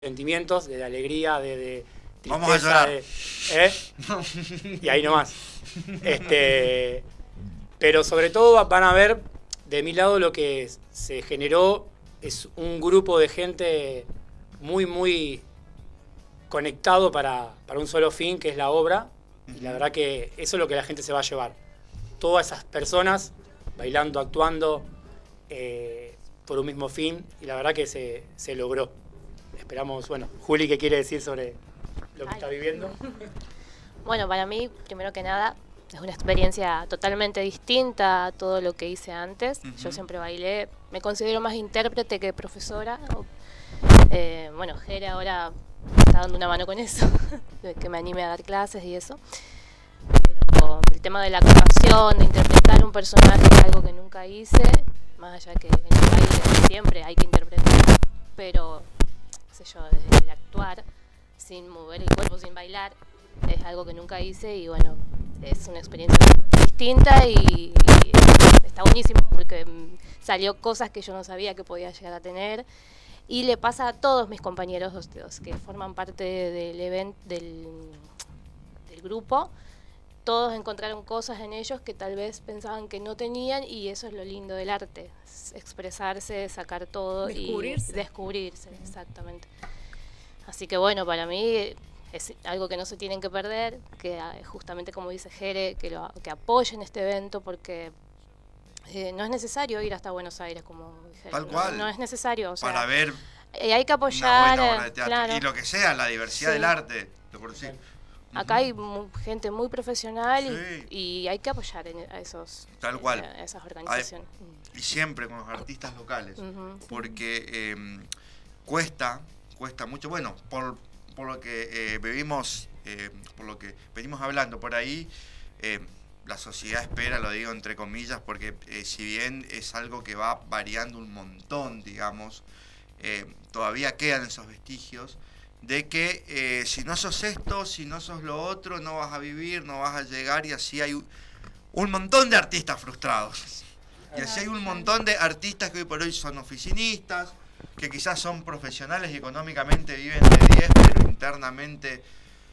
sentimientos, de alegría, de Vamos a tristeza, llorar. y ahí nomás. Pero sobre todo van a ver, de mi lado lo que se generó es un grupo de gente muy, muy conectado para un solo fin, que es la obra, y la verdad que eso es lo que la gente se va a llevar. Todas esas personas bailando, actuando, por un mismo fin, y la verdad que se logró. Esperamos, bueno, Juli, ¿qué quiere decir sobre lo que está viviendo? Bueno, para mí, primero que nada, es una experiencia totalmente distinta a todo lo que hice antes. Yo siempre bailé, me considero más intérprete que profesora. Bueno, Jere ahora está dando una mano con eso, que me anime a dar clases y eso. Pero el tema de la actuación, de interpretar un personaje, es algo que nunca hice, más allá que en el baile siempre hay que interpretar, pero, qué sé yo, desde el actuar, sin mover el cuerpo, sin bailar, es algo que nunca hice y bueno, es una experiencia distinta y está buenísimo porque salió cosas que yo no sabía que podía llegar a tener y le pasa a todos mis compañeros los que forman parte del evento, del grupo. Todos encontraron cosas en ellos que tal vez pensaban que no tenían y eso es lo lindo del arte, expresarse, sacar todo y descubrirse, exactamente. Así que bueno, para mí es algo que no se tienen que perder, que justamente como dice Jere, que apoyen este evento porque no es necesario ir hasta Buenos Aires, como dije. Tal cual. No es necesario, o sea, para ver hay que apoyar, una buena obra de teatro. claro. Y lo que sea, la diversidad del arte, de por sí. Acá hay gente muy profesional Sí. y hay que apoyar a esos, Tal cual. A esas organizaciones. Y siempre con los artistas locales, porque cuesta mucho. Bueno, por lo que vivimos, por lo que venimos hablando por ahí, la sociedad espera, lo digo entre comillas, porque si bien es algo que va variando un montón, digamos, todavía quedan esos vestigios de que si no sos esto, si no sos lo otro, no vas a vivir, no vas a llegar, y así hay un montón de artistas frustrados. Y así hay un montón de artistas que hoy por hoy son oficinistas, que quizás son profesionales y económicamente viven de 10, pero internamente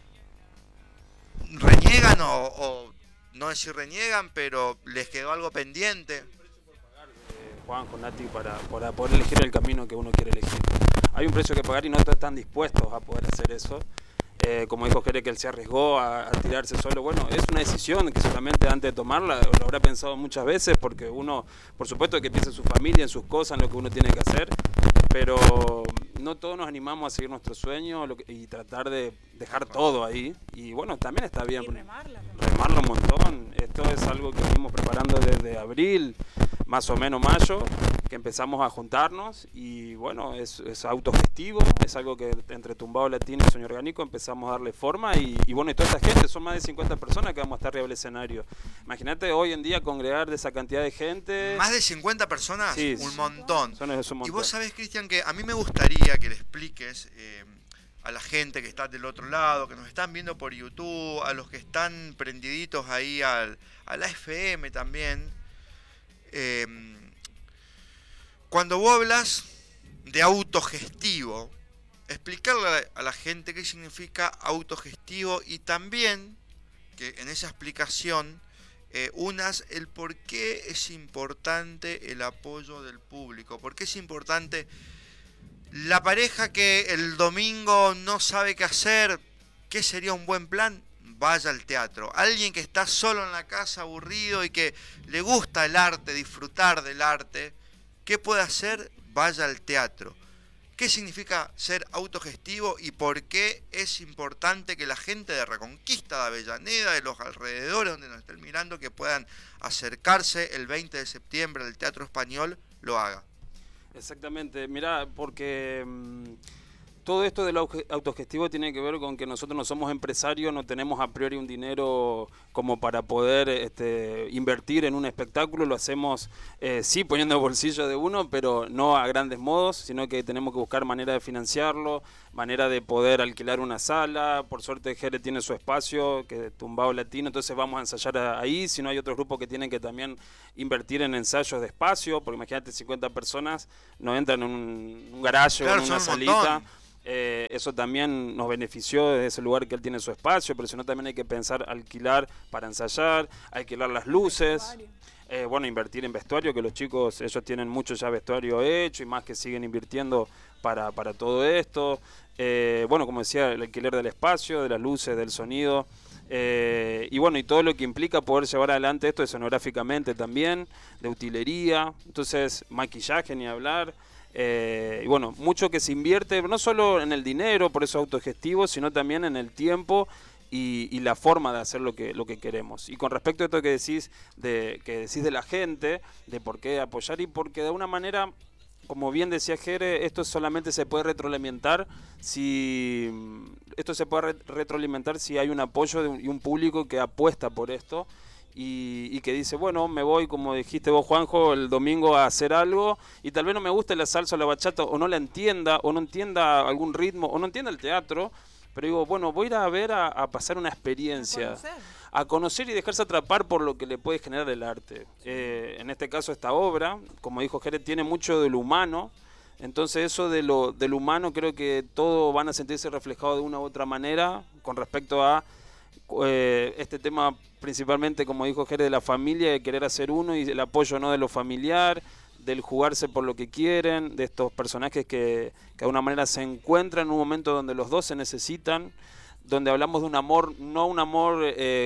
reniegan o no decir reniegan, pero les quedó algo pendiente. Juan, con Nati, para poder elegir el camino que uno quiere elegir. Hay un precio que pagar y no todos están dispuestos a poder hacer eso. Como dijo Jere, que él se arriesgó a tirarse solo. Bueno, es una decisión que solamente antes de tomarla lo habrá pensado muchas veces, porque uno, por supuesto que piensa en su familia, en sus cosas, en lo que uno tiene que hacer, pero no todos nos animamos a seguir nuestro sueño y tratar de dejar todo ahí. Y bueno, también está bien remarlo un montón. Esto es algo que venimos preparando desde abril, más o menos mayo, que empezamos a juntarnos y bueno, es autogestivo, es algo que entre Tumbao Latino y Sueño Orgánico empezamos a darle forma y bueno, y toda esta gente, son más de 50 personas que vamos a estar arriba del escenario. Imagínate hoy en día congregar de esa cantidad de gente. ¿Más de 50 personas? Sí, un montón. Es un montón. Y vos sabés, Cristian, que a mí me gustaría que le expliques a la gente que está del otro lado, que nos están viendo por YouTube, a los que están prendiditos ahí a la FM también, cuando vos hablas de autogestivo, explicarle a la gente qué significa autogestivo y también que en esa explicación unas el por qué es importante el apoyo del público, por qué es importante la pareja que el domingo no sabe qué hacer, qué sería un buen plan, vaya al teatro. Alguien que está solo en la casa aburrido y que le gusta el arte, disfrutar del arte, ¿qué puede hacer? Vaya al teatro. ¿Qué significa ser autogestivo y por qué es importante que la gente de Reconquista, de Avellaneda, de los alrededores donde nos estén mirando, que puedan acercarse el 20 de septiembre al Teatro Español, lo haga? Exactamente, mirá, porque todo esto del autogestivo tiene que ver con que nosotros no somos empresarios, no tenemos a priori un dinero como para poder invertir en un espectáculo, lo hacemos sí poniendo el bolsillo de uno, pero no a grandes modos, sino que tenemos que buscar manera de financiarlo, manera de poder alquilar una sala. Por suerte Jere tiene su espacio, que Tumbao Latino, entonces vamos a ensayar ahí. Si no, hay otros grupos que tienen que también invertir en ensayos de espacio, porque imagínate 50 personas no entran en un garaje o en una salita. Eso también nos benefició desde ese lugar que él tiene su espacio, pero si no también hay que pensar alquilar para ensayar, alquilar las luces. Bueno, invertir en vestuario, que los chicos, ellos tienen mucho ya vestuario hecho y más que siguen invirtiendo para todo esto. Bueno, como decía, el alquiler del espacio, de las luces, del sonido. Y bueno, y todo lo que implica poder llevar adelante esto escenográficamente también, de utilería, entonces maquillaje ni hablar. Y bueno, mucho que se invierte, no solo en el dinero, por eso autogestivo, sino también en el tiempo y la forma de hacer lo que queremos. Y con respecto a esto que decís de la gente, de por qué apoyar, y porque de alguna manera, como bien decía Jere, esto solamente se puede retroalimentar si hay un apoyo y un público que apuesta por esto y que dice, bueno, me voy, como dijiste vos, Juanjo, el domingo a hacer algo y tal vez no me guste la salsa o la bachata o no la entienda o no entienda algún ritmo o no entienda el teatro, pero digo, bueno, voy a ir a pasar una experiencia, a conocer y dejarse atrapar por lo que le puede generar el arte. En este caso, esta obra, como dijo Jere, tiene mucho de lo humano, entonces eso de lo humano creo que todos van a sentirse reflejados de una u otra manera con respecto a este tema, principalmente, como dijo Jere, de la familia, de querer hacer uno y el apoyo no de lo familiar, del jugarse por lo que quieren, de estos personajes que de alguna manera se encuentran en un momento donde los dos se necesitan, donde hablamos de un amor, no un amor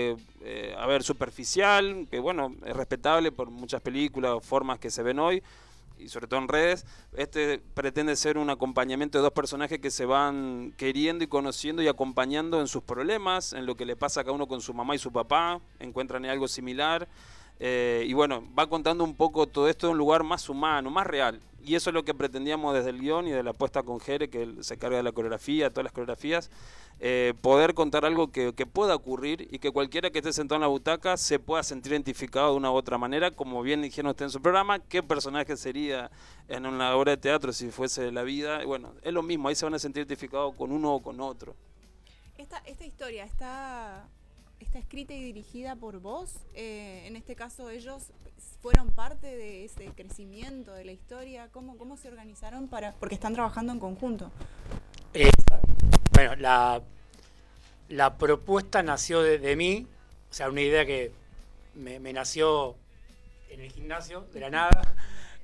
superficial, que bueno, es respetable por muchas películas o formas que se ven hoy, y sobre todo en redes. Este pretende ser un acompañamiento de dos personajes que se van queriendo y conociendo y acompañando en sus problemas, en lo que le pasa a cada uno con su mamá y su papá, encuentran algo similar. Y bueno, va contando un poco todo esto de un lugar más humano, más real. Y eso es lo que pretendíamos desde el guión y de la apuesta con Jere, que él se carga de la coreografía, todas las coreografías, poder contar algo que pueda ocurrir y que cualquiera que esté sentado en la butaca se pueda sentir identificado de una u otra manera, como bien dijeron ustedes en su programa, qué personaje sería en una obra de teatro si fuese la vida. Y bueno, es lo mismo, ahí se van a sentir identificados con uno o con otro. Esta historia está escrita y dirigida por vos. En este caso, ellos fueron parte de ese crecimiento de la historia. ¿Cómo se organizaron porque están trabajando en conjunto? Bueno, la propuesta nació de mí, o sea, una idea que me nació en el gimnasio, de la nada,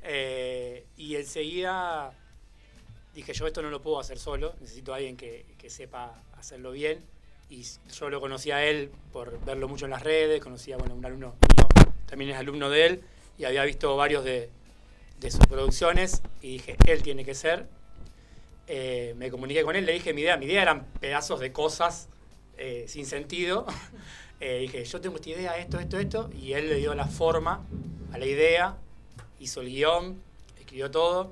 y enseguida dije, yo esto no lo puedo hacer solo, necesito a alguien que sepa hacerlo bien. Y yo lo conocí a él por verlo mucho en las redes, conocía un alumno mío, también es alumno de él, y había visto varios de sus producciones, y dije, él tiene que ser. Me comuniqué con él, le dije mi idea eran pedazos de cosas sin sentido. Dije, yo tengo esta idea, esto, y él le dio la forma a la idea, hizo el guión, escribió todo,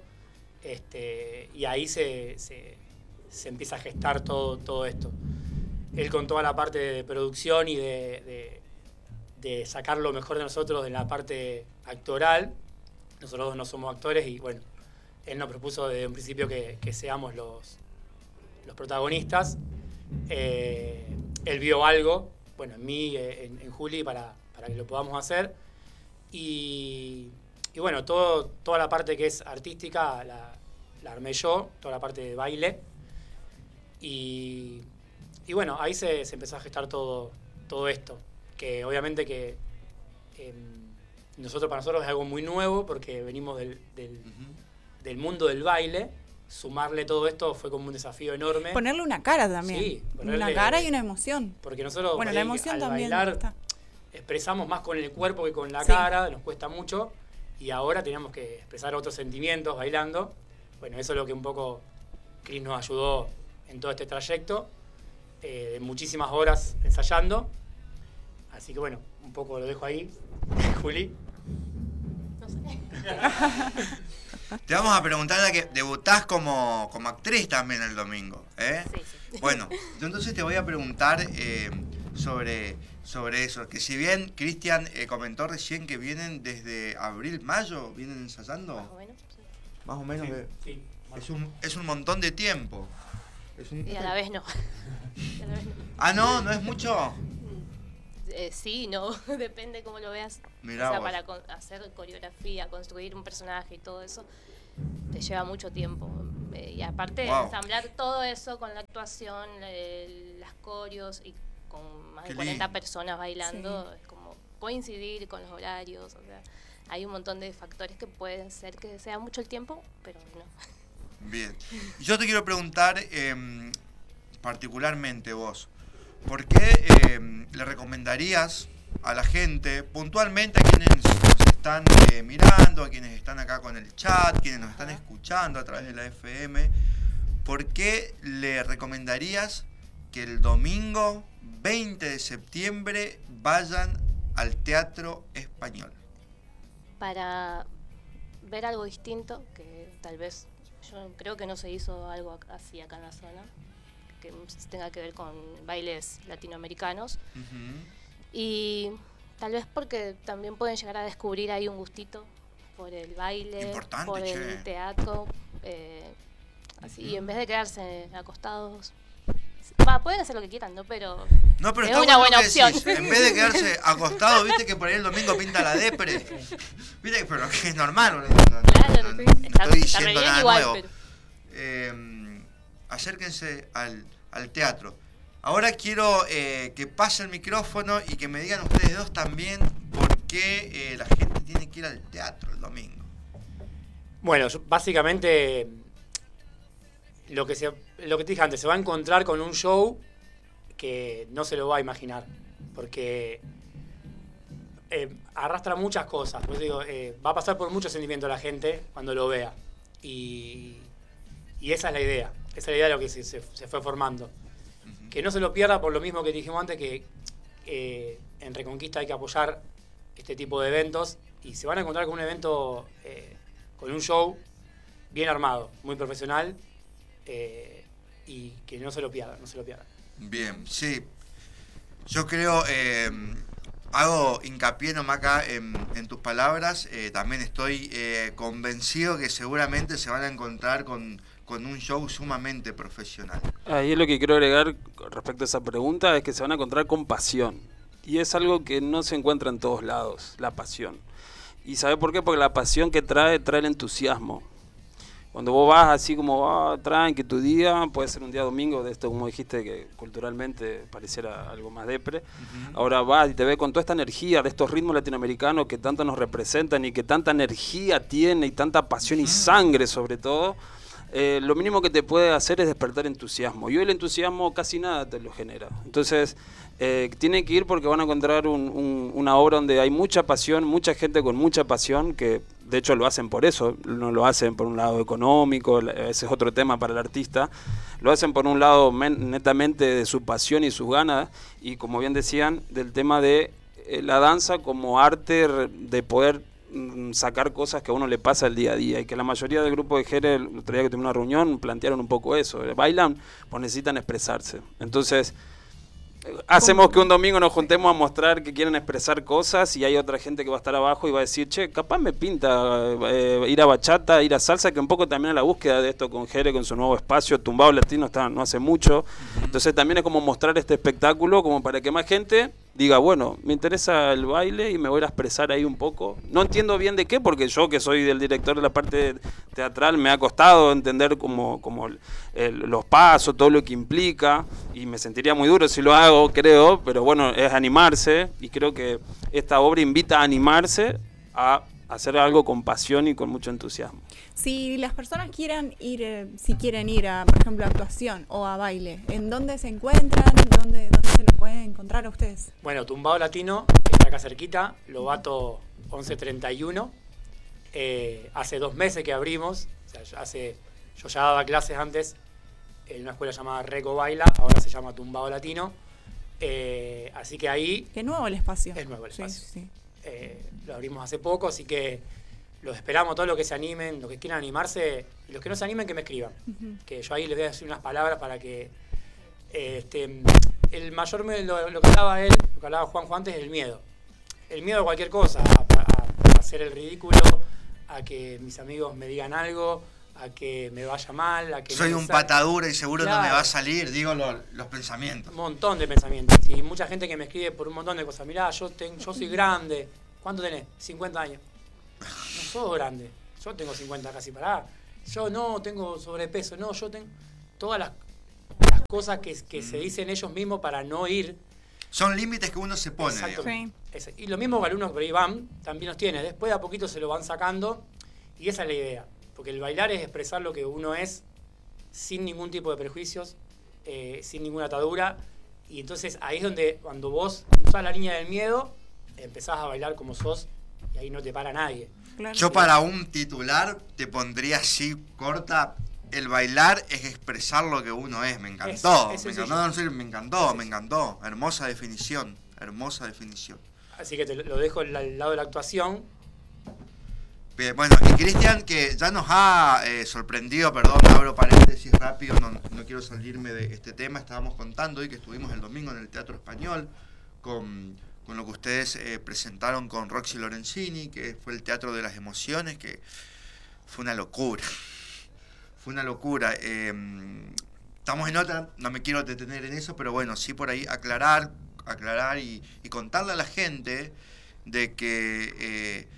y ahí se empieza a gestar todo esto. Él con toda la parte de producción y de sacar lo mejor de nosotros en la parte actoral. Nosotros dos no somos actores y bueno, él nos propuso desde un principio que seamos los protagonistas. Él vio algo, en mí, en Juli, para que lo podamos hacer. Y bueno, toda la parte que es artística la armé yo, toda la parte de baile. Y bueno, ahí se empezó a gestar todo esto, que obviamente que para nosotros es algo muy nuevo porque venimos del mundo del baile. Sumarle todo esto fue como un desafío enorme. Ponerle una cara también. Sí, una cara y una emoción. Porque nosotros la emoción al también bailar está. Expresamos más con el cuerpo que con la cara, nos cuesta mucho, y ahora teníamos que expresar otros sentimientos bailando. Bueno, eso es lo que un poco Cris nos ayudó en todo este trayecto. De muchísimas horas ensayando, así que bueno, un poco lo dejo ahí. Juli. No sé. Te vamos a preguntar, ya que debutás como actriz también el domingo, ¿eh? Sí. Bueno, entonces te voy a preguntar sobre eso, que si bien Cristian comentó recién que vienen desde abril, mayo, ¿vienen ensayando? Más o menos, sí. Más o menos. Sí. Es un montón de tiempo. Y a la vez no. Y a la vez no. Ah, ¿no es mucho? Sí, no, depende cómo lo veas. Mirá o sea, vos. para hacer coreografía, construir un personaje y todo eso, te lleva mucho tiempo. Y aparte, Wow. ensamblar todo eso con la actuación, las coreos y con más Qué de 40 lindo. personas bailando, Sí. es como coincidir con los horarios. O sea, hay un montón de factores que pueden ser que sea mucho el tiempo, pero no. Bien. Yo te quiero preguntar, particularmente vos, ¿por qué le recomendarías a la gente, puntualmente a quienes nos están mirando, a quienes están acá con el chat, quienes nos están escuchando a través de la FM, ¿por qué le recomendarías que el domingo 20 de septiembre vayan al Teatro Español? Para ver algo distinto, que tal vez yo creo que no se hizo algo así acá en la zona, que tenga que ver con bailes latinoamericanos, y tal vez porque también pueden llegar a descubrir ahí un gustito por el baile, Importante, por che. el teatro, así, y en vez de quedarse acostados, pueden hacer lo que quieran, ¿no? Pero No, pero es está una bueno buena que opción. decís, en vez de quedarse acostado, viste que por ahí el domingo pinta la depre. Viste, pero que es normal, Claro, no está estoy re diciendo bien nada igual, nuevo. pero Acérquense al teatro. Ahora quiero que pase el micrófono y que me digan ustedes dos también por qué la gente tiene que ir al teatro el domingo. Bueno, básicamente lo que te dije antes, se va a encontrar con un show que no se lo va a imaginar, porque arrastra muchas cosas. Pues digo, va a pasar por mucho sentimiento la gente cuando lo vea, y esa es la idea, de lo que se fue formando. Que no se lo pierda, por lo mismo que dijimos antes, que en Reconquista hay que apoyar este tipo de eventos, y se van a encontrar con un evento, con un show bien armado, muy profesional, y que no se lo pierdan. Bien, sí. Yo creo, hago hincapié nomás acá en tus palabras. También estoy convencido que seguramente se van a encontrar con un show sumamente profesional. Ahí lo que quiero agregar respecto a esa pregunta es que se van a encontrar con pasión. Y es algo que no se encuentra en todos lados, la pasión. ¿Y sabe por qué? Porque la pasión que trae el entusiasmo. Cuando vos vas así como, tranqui tu día, puede ser un día domingo, de esto como dijiste que culturalmente pareciera algo más depre. Ahora vas y te ves con toda esta energía de estos ritmos latinoamericanos que tanto nos representan y que tanta energía tiene y tanta pasión y sangre sobre todo. Lo mínimo que te puede hacer es despertar entusiasmo. Y hoy el entusiasmo casi nada te lo genera. Entonces, tienen que ir porque van a encontrar una obra donde hay mucha pasión, mucha gente con mucha pasión, que de hecho lo hacen por eso. No lo hacen por un lado económico, ese es otro tema para el artista. Lo hacen por un lado netamente de su pasión y sus ganas. Y como bien decían, del tema de la danza como arte de poder sacar cosas que a uno le pasa el día a día, y que la mayoría del grupo de Jere, el otro día que tuvimos una reunión, plantearon un poco eso, bailan, pues necesitan expresarse. Entonces, hacemos que un domingo nos juntemos a mostrar que quieren expresar cosas, y hay otra gente que va a estar abajo y va a decir, che, capaz me pinta ir a bachata, ir a salsa, que un poco también a la búsqueda de esto con Jere, con su nuevo espacio, Tumbado Latino está no hace mucho. Entonces también es como mostrar este espectáculo como para que más gente diga, bueno, me interesa el baile y me voy a expresar ahí un poco. No entiendo bien de qué, porque yo que soy del director de la parte teatral me ha costado entender como los pasos, todo lo que implica, y me sentiría muy duro si lo hago, creo, pero bueno, es animarse, y creo que esta obra invita a animarse a hacer algo con pasión y con mucho entusiasmo. Si las personas quieren ir, si quieren ir a, por ejemplo, a actuación o a baile, ¿en dónde se encuentran? ¿Dónde se lo pueden encontrar a ustedes? Bueno, Tumbado Latino está acá cerquita, Lobato 1131. Hace 2 meses que abrimos, o sea, yo ya daba clases antes en una escuela llamada Reco Baila, ahora se llama Tumbado Latino. Así que ahí... ¿Qué nuevo el espacio? Es nuevo el espacio. Sí. Lo abrimos hace poco, así que los esperamos, todos los que se animen, los que quieran animarse, y los que no se animen que me escriban. Que yo ahí les voy a decir unas palabras para que... el mayor miedo, lo que hablaba Juanjo antes, es el miedo. El miedo a cualquier cosa, a hacer el ridículo, a que mis amigos me digan algo, a que me vaya mal, a que soy no me un salga. patadura y seguro no me Claro. va a salir, digo los pensamientos. Un montón de pensamientos. Y mucha gente que me escribe por un montón de cosas. Mirá, yo soy grande. ¿Cuánto tenés? 50 años. No sos grande. Yo tengo 50 casi pará. Yo no tengo sobrepeso. No, yo tengo todas las cosas que se dicen ellos mismos para no ir. Son límites que uno se pone, Exacto. digamos. Sí. Y lo mismo que alumnos que por ahí van, también los tiene. Después de a poquito se lo van sacando. Y esa es la idea. Porque el bailar es expresar lo que uno es sin ningún tipo de prejuicios, sin ninguna atadura. Y entonces ahí es donde cuando vos usás la línea del miedo, empezás a bailar como sos y ahí no te para nadie. Claro. Yo para un titular te pondría así corta, el bailar es expresar lo que uno es. Me encantó, Es me sencillo. encantó, en serio, me Es encantó. Hermosa definición, hermosa definición. Así que te lo dejo al lado de la actuación. Bien, bueno, y Cristian, que ya nos ha sorprendido, perdón, abro paréntesis rápido, no quiero salirme de este tema, estábamos contando hoy que estuvimos el domingo en el Teatro Español con lo que ustedes presentaron con Roxy Lorenzini, que fue el Teatro de las Emociones, que fue una locura, fue una locura. Estamos en otra, no me quiero detener en eso, pero bueno, sí por ahí aclarar y contarle a la gente de que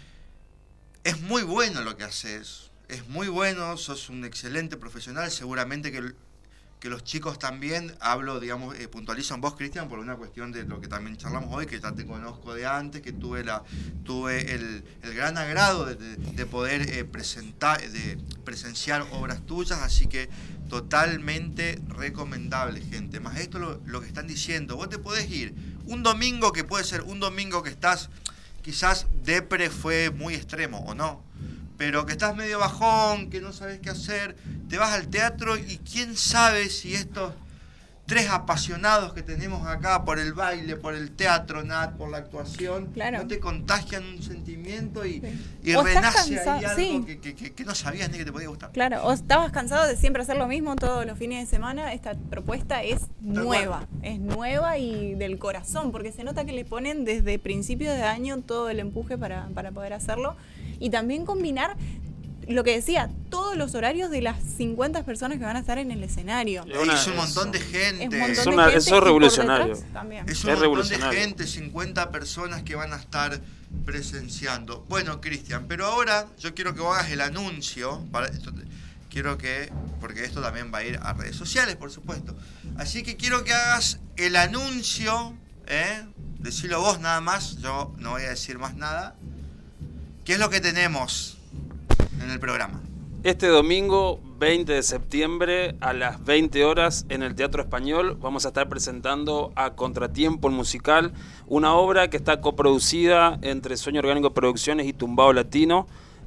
es muy bueno lo que haces, es muy bueno, sos un excelente profesional, seguramente que los chicos también, hablo, digamos, puntualizo en vos, Cristian, por una cuestión de lo que también charlamos hoy, que ya te conozco de antes, que tuve el gran agrado de poder presenciar obras tuyas, así que totalmente recomendable, gente. Más esto lo que están diciendo, vos te podés ir un domingo, que puede ser un domingo que estás, quizás depre fue muy extremo o no, pero que estás medio bajón, que no sabes qué hacer, te vas al teatro y quién sabe si estos tres apasionados que tenemos acá por el baile, por el teatro, Nat, por la actuación, Claro. no te contagian un sentimiento y O estás renace ahí cansado, algo sí. que no sabías ni que te podía gustar. Claro, o estabas cansado de siempre hacer lo mismo todos los fines de semana, esta propuesta es nueva, es nueva y del corazón, porque se nota que le ponen desde principio de año todo el empuje para poder hacerlo y también combinar lo que decía, todos los horarios de las 50 personas que van a estar en el escenario. Es un montón de gente. Es un montón Es de una- gente eso es y por revolucionario. detrás también. Es Es un montón de revolucionario. gente, 50 personas que van a estar presenciando. Bueno, Cristian, pero ahora yo quiero que vos hagas el anuncio. Porque esto también va a ir a redes sociales, por supuesto. Así que quiero que hagas el anuncio, decilo vos nada más, yo no voy a decir más nada. ¿Qué es lo que tenemos en el programa? Este domingo 20 de septiembre a las 20 horas en el Teatro Español vamos a estar presentando a Contratiempo el musical, una obra que está coproducida entre Sueño Orgánico Producciones y Tumbao Latino,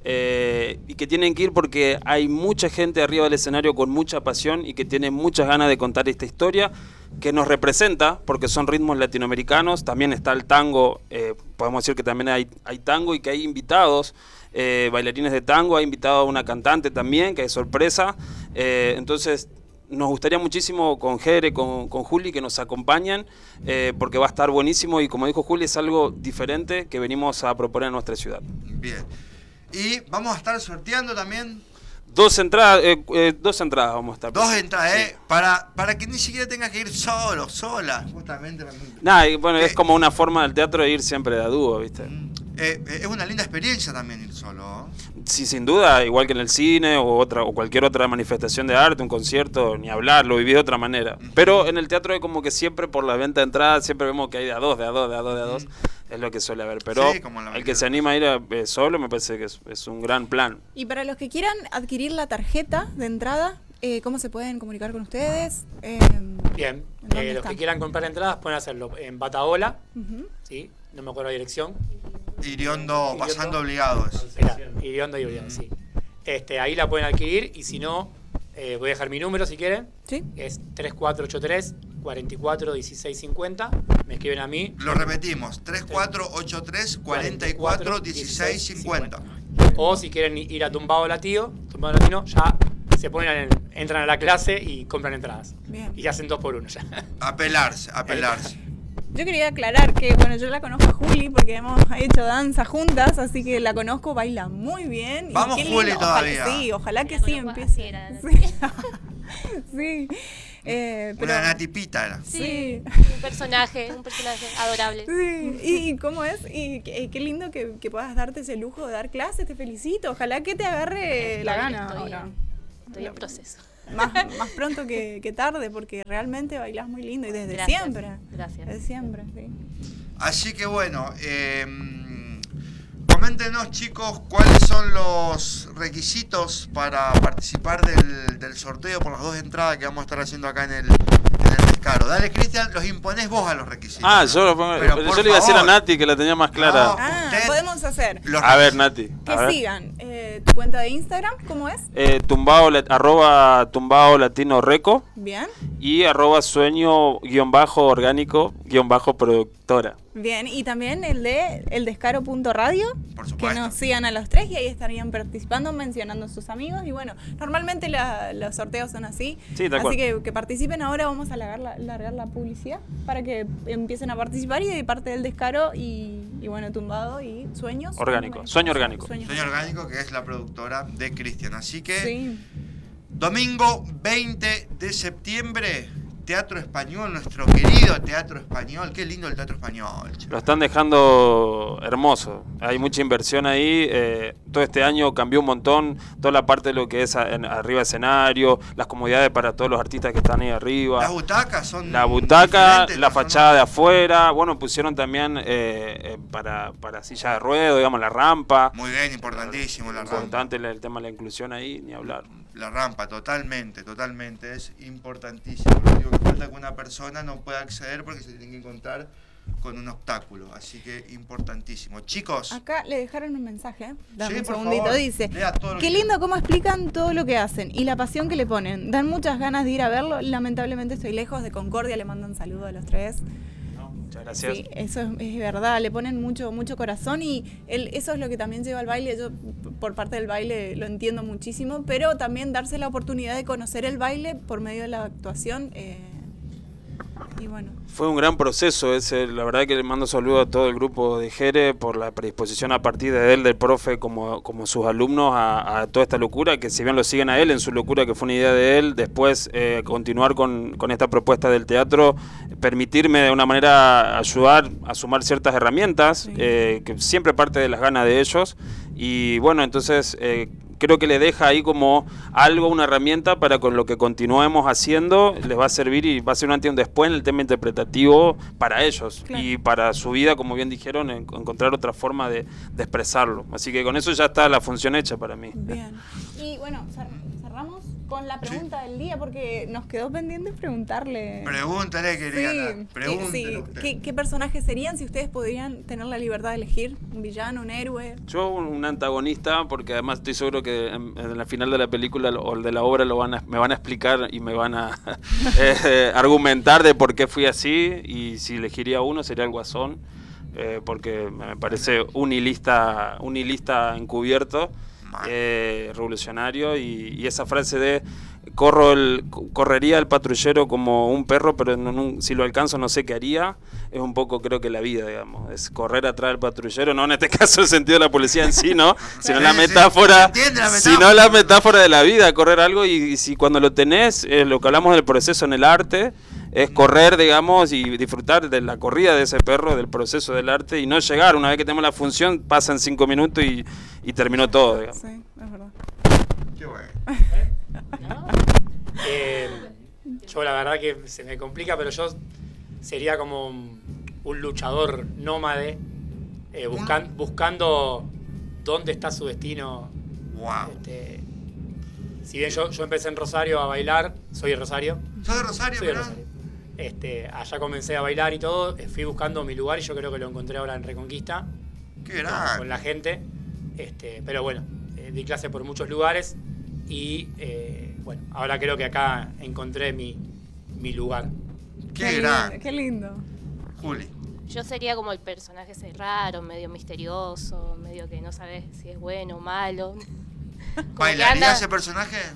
y que tienen que ir porque hay mucha gente arriba del escenario con mucha pasión y que tiene muchas ganas de contar esta historia que nos representa porque son ritmos latinoamericanos. También está el tango, podemos decir que también hay tango y que hay invitados, bailarines de tango, hay invitado a una cantante también que es sorpresa. Entonces nos gustaría muchísimo con Jere, con Juli, que nos acompañen, porque va a estar buenísimo y como dijo Juli es algo diferente que venimos a proponer en nuestra ciudad. Bien. Y vamos a estar sorteando también Dos entradas vamos a estar. dos entradas, Sí. para que ni siquiera tengas que ir solo, sola, justamente. Nah, y bueno, ¿Qué? es como una forma del teatro de ir siempre de a dúo, ¿viste? Es una linda experiencia también ir solo, ¿no? Sí, sin duda, igual que en el cine o cualquier otra manifestación de arte, un concierto, ni hablar, lo viví de otra manera. Pero en el teatro es como que siempre por la venta de entradas, siempre vemos que hay de a dos, es lo que suele haber. Pero Sí, como en la el mayoría que de se anima a ir solo me parece que es un gran plan. Y para los que quieran adquirir la tarjeta de entrada, ¿cómo se pueden comunicar con ustedes? Bien, ¿Dónde los están? que quieran comprar entradas pueden hacerlo en Bataola, Ujú. ¿sí? No me acuerdo la dirección. Iriondo, pasando obligados. Era, Iriondo y Urián, sí. Ahí la pueden adquirir y si no, voy a dejar mi número si quieren. ¿Sí? Es 3483 44 16 50. Me escriben a mí. Lo repetimos, 3483 44 16 50. O si quieren ir a Tumbao Latino, ya se ponen entran a la clase y compran entradas. Bien. Y hacen 2 por 1 ya. Apelarse. Yo quería aclarar que, bueno, yo la conozco a Juli porque hemos hecho danza juntas, así que la conozco, baila muy bien. y Vamos, qué Juli, lindo, todavía. Sí, ojalá que La sí conozco empiece. así, era Sí. Sí. Pero, Una natipita era. Sí. Un personaje adorable. Sí, y cómo es, y qué lindo que puedas darte ese lujo de dar clases, te felicito, ojalá que te agarre la gana ahora. Estoy en proceso. Más pronto que tarde, porque realmente bailás muy lindo y desde Gracias, siempre. gracias. Desde siempre, sí. Así que bueno, coméntenos chicos cuáles son los requisitos para participar del sorteo por las 2 entradas que vamos a estar haciendo acá en el Descaro. Dale, Cristian, los imponés vos a los requisitos. Yo lo pongo, Pero, yo por le iba a decir a favor. Nati que la tenía más clara. Ah, Usted- podemos hacer A ver, Nati. que A ver. sigan tu cuenta de Instagram, ¿cómo es? Arroba tumbao latino reco Bien. y arroba sueño _orgánico _productora. Bien, y también el de eldescaro.radio, Por que supuesto. nos sigan a los 3 y ahí estarían participando, mencionando a sus amigos. Y bueno, normalmente los sorteos son así. Sí, tal así cual. que participen ahora, vamos a largar la publicidad para que empiecen a participar y de parte del Descaro y bueno, Tumbado y Sueños. Orgánico, ¿cómo es? Sueño Orgánico. Sueño Orgánico, que es la productora de Cristian. Así que, Sí. domingo 20 de septiembre, Teatro Español, nuestro querido Teatro Español. Qué lindo el Teatro Español. che. Lo están dejando hermoso. Hay mucha inversión ahí. Todo este año cambió un montón. Toda la parte de lo que es arriba escenario, las comodidades para todos los artistas que están ahí arriba. Las butacas son La butaca, diferentes, la no son- fachada de afuera. Bueno, pusieron también para silla de ruedo, digamos, la rampa. Muy bien, importantísimo la rampa. Importante el tema de la inclusión ahí, ni hablar. La rampa, totalmente, es importantísimo. Lo único que falta es que una persona no pueda acceder porque se tiene que encontrar con un obstáculo. Así que importantísimo. Chicos, Acá le dejaron un mensaje, dame Sí, un por segundito, favor, dice, lea todo lo qué que- lindo cómo explican todo lo que hacen y la pasión que le ponen. Dan muchas ganas de ir a verlo, lamentablemente estoy lejos de Concordia, le mando un saludo a los 3. Muchas gracias. Sí, eso es verdad, le ponen mucho corazón y eso es lo que también lleva al baile. Yo por parte del baile lo entiendo muchísimo, pero también darse la oportunidad de conocer el baile por medio de la actuación. Y bueno, Fue un gran proceso ese, la verdad que le mando saludo a todo el grupo de Jere por la predisposición a partir de él, del profe, como sus alumnos a toda esta locura, que si bien lo siguen a él en su locura, que fue una idea de él, después continuar con esta propuesta del teatro, permitirme de una manera ayudar a sumar ciertas herramientas, Sí. que siempre parte de las ganas de ellos, y bueno, entonces creo que le deja ahí como algo, una herramienta para con lo que continuemos haciendo, les va a servir y va a ser un antes y un después en el tema interpretativo para ellos, Claro. y para su vida, como bien dijeron, encontrar otra forma de expresarlo. Así que con eso ya está la función hecha para mí. bien. Y bueno, cerramos con la pregunta del día porque nos quedó pendiente preguntarle. pregúntale, querida. Sí, Pregúntale usted. ¿Qué personajes serían si ustedes podrían tener la libertad de elegir? ¿Un villano, un héroe? Yo un antagonista, porque además estoy seguro que en la final de la película o de la obra me van a explicar y me van a argumentar de por qué fui así, y si elegiría uno sería el Guasón, porque me parece un hilista encubierto, revolucionario, y esa frase de correría el patrullero como un perro, pero si lo alcanzo no sé qué haría, es un poco, creo que la vida, digamos, es correr atrás del patrullero, no en este caso el sentido de la policía en sí, ¿no? Sino Sí, la sí, metáfora, se entiende la metáfora. sino la metáfora de la vida, correr algo, y si cuando lo tenés, lo que hablamos del proceso en el arte, es correr, digamos, y disfrutar de la corrida de ese perro, del proceso del arte, y no llegar, una vez que tenemos la función, pasan 5 minutos y terminó todo, digamos. Sí, es verdad. Qué bueno. Yo la verdad que se me complica, pero yo sería como un luchador nómade, buscando dónde está su destino. Wow. Si bien yo empecé en Rosario a bailar, soy de Rosario. ¿Sos de Rosario, Soy de mirá? Rosario. Allá comencé a bailar y todo, fui buscando mi lugar y yo creo que lo encontré ahora en Reconquista, Qué con grande. la gente. Pero bueno, di clase por muchos lugares y bueno, ahora creo que acá encontré mi lugar. Qué grande. Qué lindo. Juli. Yo sería como el personaje ese raro, medio misterioso, medio que no sabes si es bueno o malo. Como que ¿Bailaría anda- ese personaje?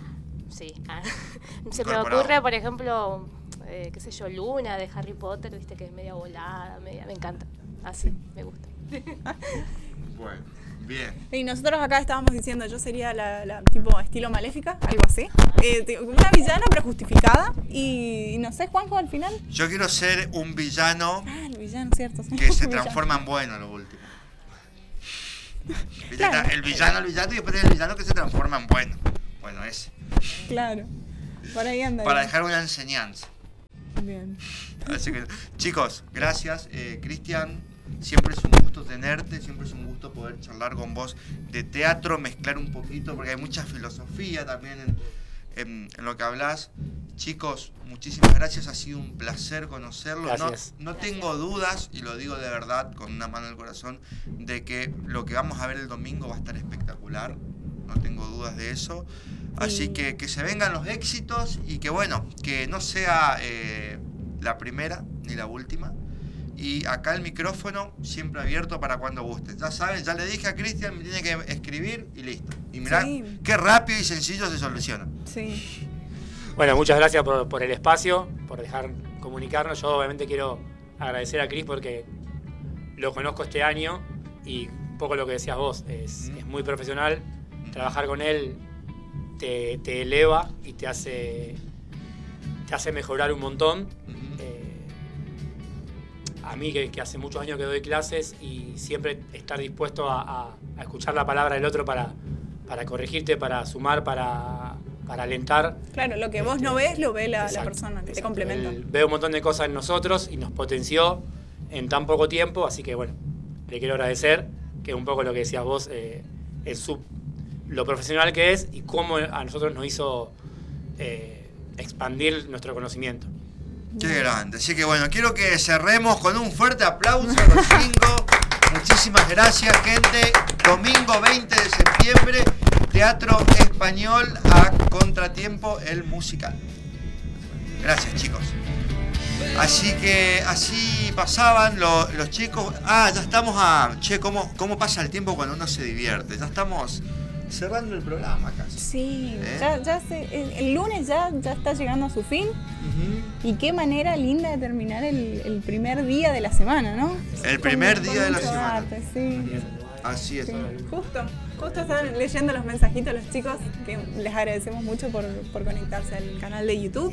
Sí. Se me Incorporado. ocurre, por ejemplo, qué sé yo, Luna de Harry Potter, viste que es media volada, me encanta. Así, me gusta. Bueno, bien. Y nosotros acá estábamos diciendo, yo sería la tipo estilo Maléfica, algo así. Una villana pero justificada. Y no sé, Juanjo, al final. Yo quiero ser un villano Ah, el villano, cierto. sí. que se Villano. transforma en bueno a lo último. ¿Viste? Claro. El villano y después el villano que se transforma en bueno. Bueno, ese. Claro. Por ahí anda. Para dejar una enseñanza. Bien. Así que, chicos, gracias. Cristian, siempre es un gusto tenerte, siempre es un gusto poder charlar con vos de teatro, mezclar un poquito, porque hay mucha filosofía también en lo que hablas. Chicos, muchísimas gracias, ha sido un placer conocerlo. Gracias. No tengo dudas, y lo digo de verdad, con una mano en el corazón, de que lo que vamos a ver el domingo va a estar espectacular. No tengo dudas de eso. Así que se vengan los éxitos y que bueno, que no sea la primera ni la última. Y acá el micrófono siempre abierto para cuando gusten. Ya saben, ya le dije a Cristian, me tiene que escribir y listo. Y mirá Sí. qué rápido y sencillo se soluciona. Sí. Bueno, muchas gracias por el espacio, por dejar comunicarnos. Yo obviamente quiero agradecer a Cris porque lo conozco este año y un poco lo que decías vos, es muy profesional. Trabajar con él te eleva y te hace mejorar un montón. A mí que hace muchos años que doy clases y siempre estar dispuesto a escuchar la palabra del otro para corregirte, para sumar, para alentar. Claro, lo que vos no ves, lo ve la Exacto, persona que te exacto. complementa. Él ve un montón de cosas en nosotros y nos potenció en tan poco tiempo, así que bueno, le quiero agradecer, que un poco lo que decías vos, lo profesional que es y cómo a nosotros nos hizo expandir nuestro conocimiento. Qué grande. Así que bueno, quiero que cerremos con un fuerte aplauso a los 5. Muchísimas gracias, gente. Domingo 20 de septiembre, Teatro Español a Contratiempo, el musical. Gracias, chicos. Así que así pasaban los chicos. Ya estamos Che, ¿cómo pasa el tiempo cuando uno se divierte? Ya estamos cerrando el programa casi. Sí, el lunes ya está llegando a su fin. Y qué manera linda de terminar el primer día de la semana, ¿no? El primer día de la mucho semana. arte, sí. Así es. Sí. Justo están leyendo los mensajitos los chicos, que les agradecemos mucho por conectarse al canal de YouTube.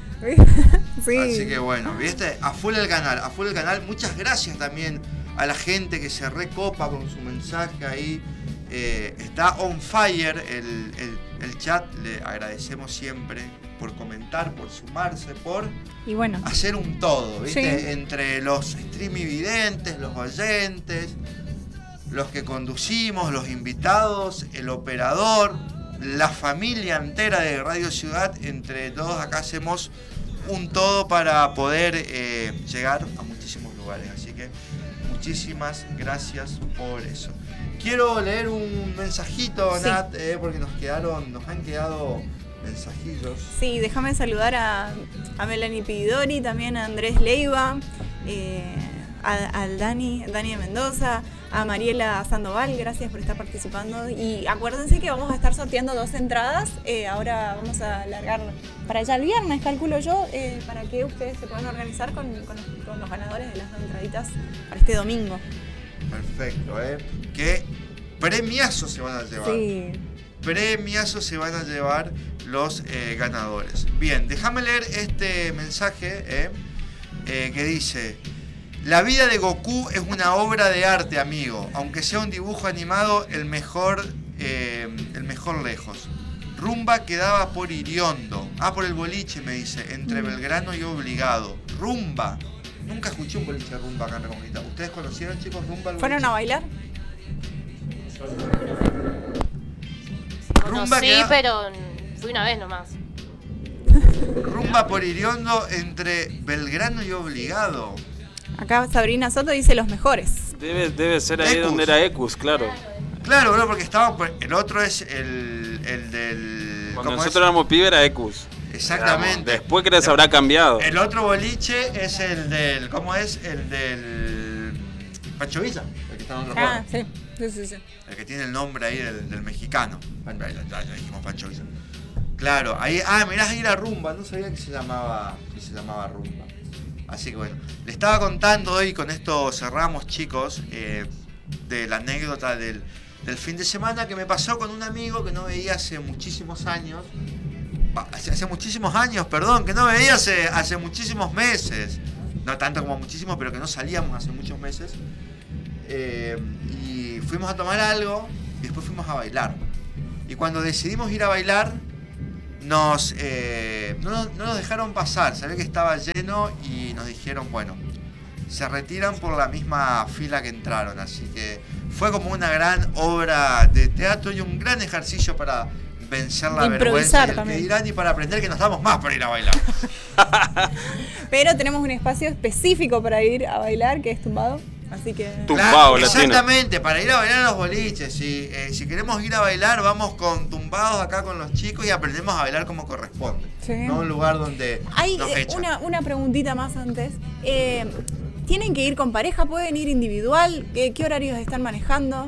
Sí. Así que bueno, ¿viste? A full el canal. Muchas gracias también a la gente que se recopa con su mensaje ahí. Está on fire el chat. Le agradecemos siempre por comentar, por sumarse, por Y bueno, hacer un todo, ¿viste? Sí. Entre los streamividentes, los oyentes, los que conducimos, los invitados, el operador, la familia entera de Radio Ciudad, entre todos acá hacemos un todo para poder llegar a muchísimos lugares. Así que muchísimas gracias por eso. Quiero leer un mensajito, Sí. Nat, porque nos han quedado mensajitos. sí, déjame saludar a Melanie Pidori, también a Andrés Leiva, al Dani de Mendoza, a Mariela Sandoval, gracias por estar participando. Y acuérdense que vamos a estar sorteando 2 entradas. Ahora vamos a largar para allá el viernes, calculo yo, para que ustedes se puedan organizar con los ganadores de las 2 entraditas para este domingo. Perfecto, ¿Qué premiazos se van a llevar? Sí. Premiazos se van a llevar los ganadores. Bien, déjame leer este mensaje que dice: la vida de Goku es una obra de arte, amigo. Aunque sea un dibujo animado, el mejor lejos. Rumba quedaba por Iriondo. Por el boliche, me dice, entre Belgrano y Obligado. Rumba. Nunca escuché un boliche de rumba acá en Reconquista. ¿Ustedes conocieron, chicos, rumba? ¿Fueron a bailar? Rumba Sí, queda- pero fui una vez nomás. Rumba por Iriondo entre Belgrano y Obligado. Acá Sabrina Soto dice los mejores. Debe ser ahí Ecus. donde era Ecus, claro. Claro, bro, porque el otro es el del... Cuando ¿cómo nosotros es? éramos pibes era Ecus. Exactamente. Después que se habrá cambiado. El otro boliche es el del... ¿Cómo es? El del... Pancho Villa, el que está en otro cuadro. Sí. El que tiene el nombre ahí del mexicano. Ya dijimos Pancho Villa. Claro, ahí, mirá, ahí era rumba, no sabía que se llamaba rumba. Así que bueno, le estaba contando hoy, con esto cerramos, chicos, de la anécdota del fin de semana que me pasó con un amigo que no veía hace muchísimos años. Hace muchísimos años, perdón, que no veía hace muchísimos meses. No tanto como muchísimos, pero que no salíamos hace muchos meses. Y fuimos a tomar algo y después fuimos a bailar. Y cuando decidimos ir a bailar, no nos dejaron pasar. Sabía que estaba lleno y nos dijeron, bueno, se retiran por la misma fila que entraron. Así que fue como una gran obra de teatro y un gran ejercicio para vencer la vergüenza y el que dirán, y para aprender que nos damos más para ir a bailar. Pero tenemos un espacio específico para ir a bailar, que es Tumbado. Así que... Tumbado, exactamente, para ir a bailar a los boliches. Si queremos ir a bailar, vamos con Tumbados acá con los chicos y aprendemos a bailar como corresponde. Sí. No un lugar donde nos echan. Una preguntita más antes. ¿Tienen que ir con pareja? ¿Pueden ir individual? ¿Qué horarios están manejando?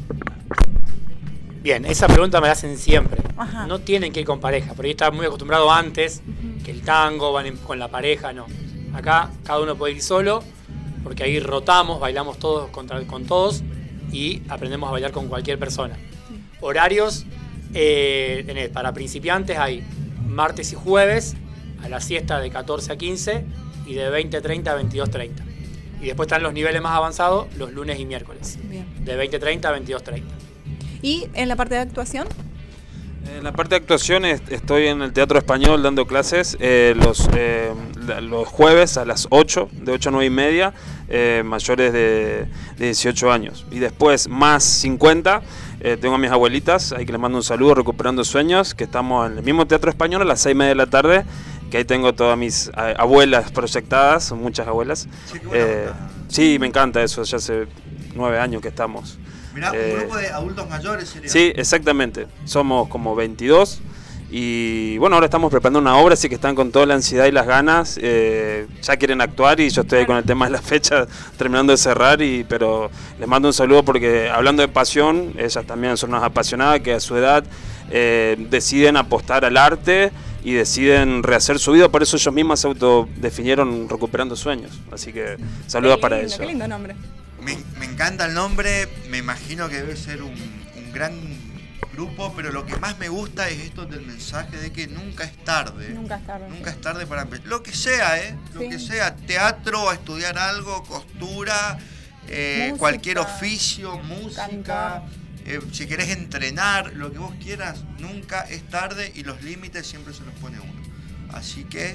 Bien, esa pregunta me la hacen siempre. Ajá. No tienen que ir con pareja, porque yo estaba muy acostumbrado antes, que el tango van con la pareja, no. Acá cada uno puede ir solo, porque ahí rotamos, bailamos todos con todos y aprendemos a bailar con cualquier persona. Horarios, para principiantes hay martes y jueves, a la siesta de 14 a 15 y de 20:30 a 22:30. Y después están los niveles más avanzados los lunes y miércoles, bien, de 20:30 a 22:30. ¿Y en la parte de actuación? En la parte de actuación estoy en el Teatro Español dando clases los jueves a las 8, de 8 a 9 y media, mayores de 18 años. Y después más 50, tengo a mis abuelitas, ahí que les mando un saludo, Recuperando Sueños, que estamos en el mismo Teatro Español a las 6:30 de la tarde, que ahí tengo todas mis abuelas proyectadas, son muchas abuelas. Sí, me encanta eso, ya hace 9 años que estamos. Mirá, un grupo de adultos mayores sería. Sí, exactamente. Somos como 22 y bueno, ahora estamos preparando una obra, así que están con toda la ansiedad y las ganas. Ya quieren actuar y yo estoy ahí con el tema de la fecha terminando de cerrar, pero les mando un saludo porque hablando de pasión, ellas también son unas apasionadas que a su edad deciden apostar al arte y deciden rehacer su vida, por eso ellos mismos se autodefinieron Recuperando Sueños. Así que saludos para eso. Qué lindo nombre. Me encanta el nombre, me imagino que debe ser un gran grupo, pero lo que más me gusta es esto del mensaje de que nunca es tarde. Nunca es tarde. Nunca es tarde para empezar. Lo que sea, lo que sea, teatro, estudiar algo, costura, cualquier oficio, música, si querés entrenar, lo que vos quieras, nunca es tarde y los límites siempre se los pone uno. Así que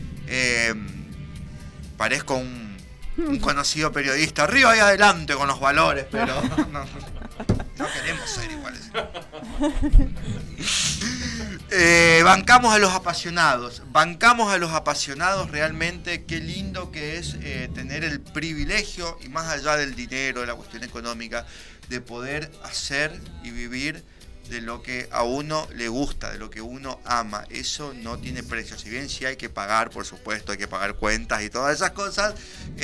parezco un conocido periodista, arriba y adelante con los valores, pero no queremos ser iguales. Bancamos a los apasionados realmente. Qué lindo que es tener el privilegio, y más allá del dinero, de la cuestión económica, de poder hacer y vivir de lo que a uno le gusta, de lo que uno ama. Eso no tiene precio. Si bien sí hay que pagar, por supuesto, hay que pagar cuentas y todas esas cosas,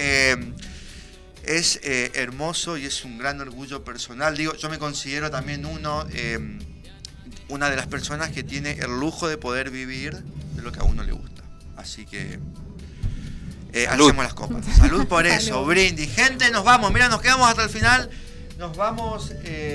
es hermoso y es un gran orgullo personal. Digo, yo me considero también una de las personas que tiene el lujo de poder vivir de lo que a uno le gusta. Así que hacemos las copas. Salud por eso, salud. Brindis. Gente, nos vamos. Mira, nos quedamos hasta el final. Nos vamos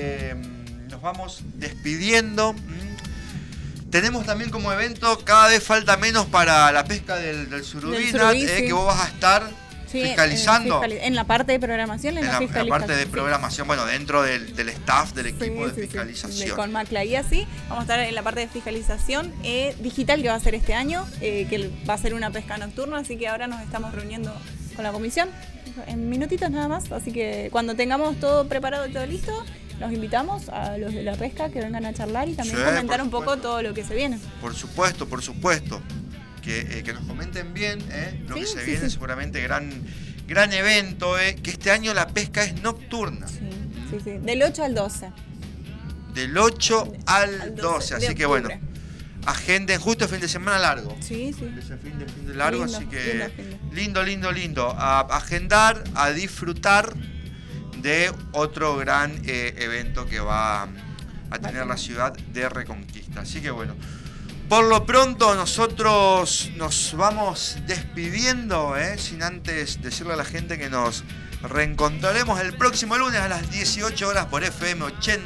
despidiendo. Tenemos también como evento, cada vez falta menos para la pesca del surubí, sí, que vos vas a estar fiscalizando. En la parte de programación, en la parte de programación, bueno, dentro del staff, del equipo de fiscalización. Con Maclaía, sí. Vamos a estar en la parte de fiscalización digital que va a ser este año, que va a ser una pesca nocturna, así que ahora nos estamos reuniendo con la comisión en minutitos nada más, así que cuando tengamos todo preparado y todo listo, los invitamos a los de la pesca que vengan a charlar y también comentar un poco todo lo que se viene. Por supuesto. Que nos comenten bien lo que se viene, seguramente gran evento, que este año la pesca es nocturna. Sí. Del 8 al 12. Del 8 al 12, así que bueno, agenden justo fin de semana largo. Sí. Ese fin de largo, lindo, así que lindo. A agendar, a disfrutar de otro gran evento que va a tener la ciudad de Reconquista. Así que bueno, Por lo pronto nosotros nos vamos despidiendo, sin antes decirle a la gente que nos reencontraremos el próximo lunes a las 18 horas por FM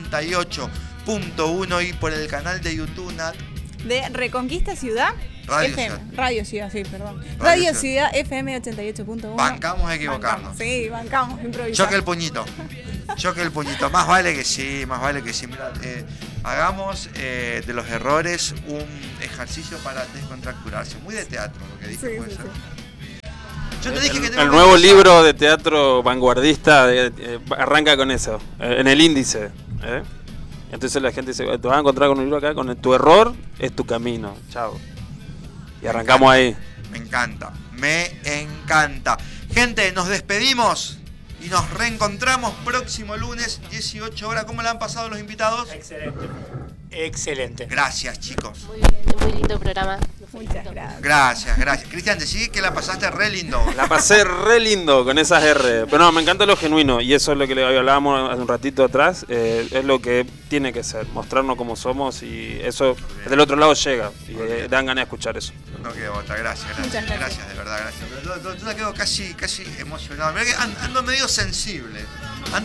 88.1 y por el canal de YouTube Nat. De Reconquista Ciudad. Radio FM. Ciudad. Radio Ciudad, sí, perdón. Radio Radio Ciudad FM 88.1. Bancamos a equivocarnos. Sí, bancamos, improvisamos. Choque el puñito. Choque el puñito. Más vale que sí, más vale que sí. Mirá, hagamos de los errores un ejercicio para descontracturarse. Muy de teatro lo que dije, Sí, puede sí, ser. sí. Yo te dije que tengo El que nuevo empezar. libro de teatro vanguardista arranca con eso, en el índice. Entonces la gente dice, te vas a encontrar con un libro acá, con tu error es tu camino. Chao. Y arrancamos ahí. Me encanta, me encanta. Gente, nos despedimos y nos reencontramos próximo lunes, 18 horas. ¿Cómo le han pasado los invitados? Excelente. Excelente. Gracias, chicos. Muy bien, muy lindo programa. Los Muchas felicito. gracias. Gracias, gracias. Cristian, decí que la pasaste re lindo. La pasé re lindo con esas R. Pero no, me encanta lo genuino. Y eso es lo que le hablábamos hace un ratito atrás. Es lo que tiene que ser. Mostrarnos como somos. Y eso del otro lado llega. Y dan ganas de escuchar eso. No quedó otra, gracias. Muchas gracias. Gracias, de verdad, gracias. Pero yo la quedo casi emocionado. Mirá que ando medio sensible. Así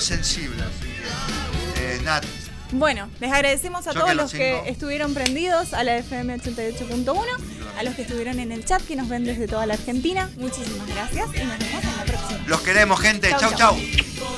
que, Nat, Bueno, les agradecemos a Choque todos los los que cinco. estuvieron prendidos a la FM 88.1, a los que estuvieron en el chat que nos ven desde toda la Argentina. Muchísimas gracias y nos vemos en la próxima. los queremos, gente. Chau, Chau, chau. chau.